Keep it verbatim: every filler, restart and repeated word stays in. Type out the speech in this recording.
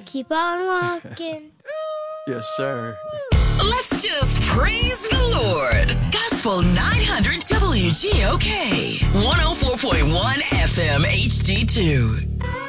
keep on walking. Yes, sir. Let's just praise the Lord. Gospel nine hundred W G O K. one oh four point one F M H D two.